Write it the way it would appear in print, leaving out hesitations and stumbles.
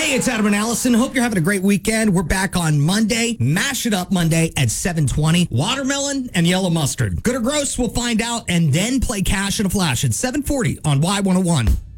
Hey, it's Adam and Allison. Hope you're having a great weekend. We're back on Monday. Mash It Up Monday at 7:20. Watermelon and yellow mustard. Good or gross, we'll find out, and then play Cash in a Flash at 7:40 on Y101.